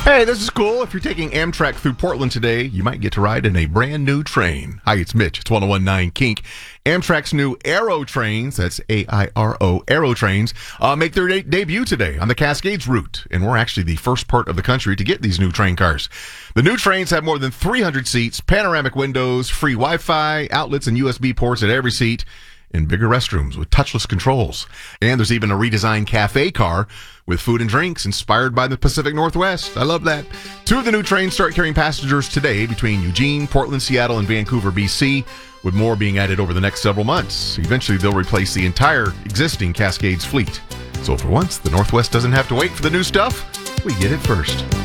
Hey, this is cool. If you're taking Amtrak through Portland today, you might get to ride in a brand new train. Hi, it's Mitch. It's 1019 Kink. Amtrak's new Aero trains, that's A-I-R-O, Aero trains, make their debut today on the Cascades route. And we're actually the first part of the country to get these new train cars. The new trains have more than 300 seats, panoramic windows, free Wi-Fi, outlets, and USB ports at every seat, and bigger restrooms with touchless controls. And there's even a redesigned cafe car with food and drinks inspired by the Pacific Northwest. I love that. 2 of the new trains start carrying passengers today between Eugene, Portland, Seattle, and Vancouver, BC, with more being added over the next several months. Eventually, they'll replace the entire existing Cascades fleet. So for once, the Northwest doesn't have to wait for the new stuff. We get it first.